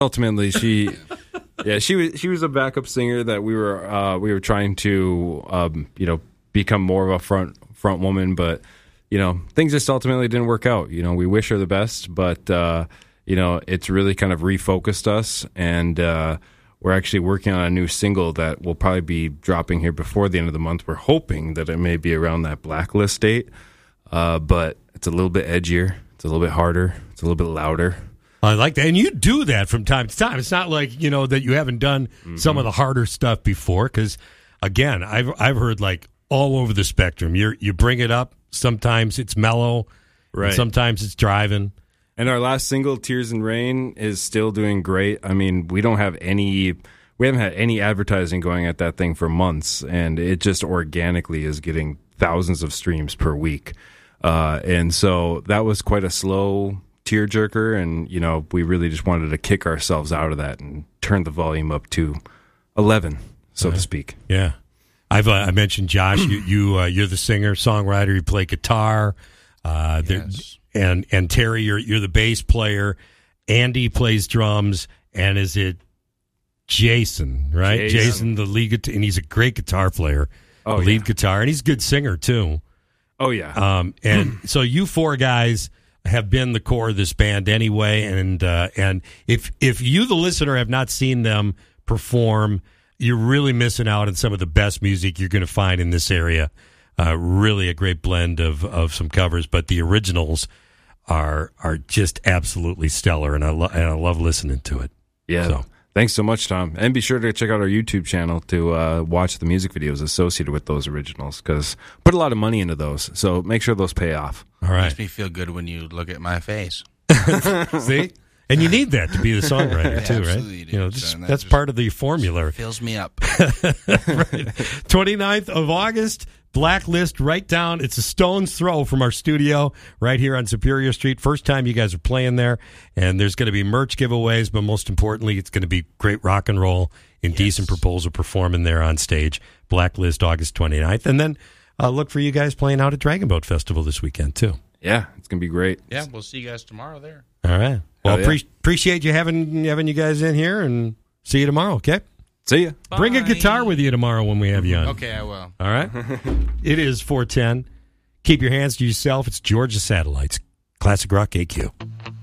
Ultimately, she was a backup singer that we were trying to become more of a front woman, but things just ultimately didn't work out. We wish her the best, but it's really kind of refocused us, and we're actually working on a new single that will probably be dropping here before the end of the month. We're hoping that it may be around that Blacklist date, but it's a little bit edgier, it's a little bit harder, it's a little bit louder. I like that. And you do that from time to time. It's not like, that you haven't done some of the harder stuff before. Because, again, I've heard, like, all over the spectrum. You bring it up. Sometimes it's mellow. Right. Sometimes it's driving. And our last single, Tears and Rain, is still doing great. I mean, we haven't had any advertising going at that thing for months. And it just organically is getting thousands of streams per week. And so that was quite a slow tearjerker, and we really just wanted to kick ourselves out of that and turn the volume up to 11, so to speak. Yeah, I mentioned Josh. You're the singer, songwriter. You play guitar. Yes. And Terry, you're the bass player. Andy plays drums, and is it Jason? Right, Jason the lead, and he's a great guitar player. Lead guitar, and he's a good singer too. Oh yeah. And so you four guys have been the core of this band anyway, and if you, the listener, have not seen them perform, you're really missing out on some of the best music you're going to find in this area. Really a great blend of some covers, but the originals are just absolutely stellar, and I love listening to it. Yeah. So. Thanks so much, Tom. And be sure to check out our YouTube channel to watch the music videos associated with those originals, because put a lot of money into those. So make sure those pay off. All right. Makes me feel good when you look at my face. See? And you need that to be the songwriter, too, right? Do. That's part of the formula. Fills me up. Right. 29th of August, Blacklist, right down. It's a stone's throw from our studio right here on Superior Street. First time you guys are playing there, and there's going to be merch giveaways, but most importantly, it's going to be great rock and roll and Decent Proposal performing there on stage. Blacklist, August 29th. And then look for you guys playing out at Dragon Boat Festival this weekend, too. Yeah, it's going to be great. Yeah, we'll see you guys tomorrow there. All right. Well, appreciate you having you guys in here, and see you tomorrow, okay? See ya. Bye. Bring a guitar with you tomorrow when we have you on. Okay, I will. All right. It is 4:10. Keep your hands to yourself. It's Georgia Satellites, Classic Rock AQ.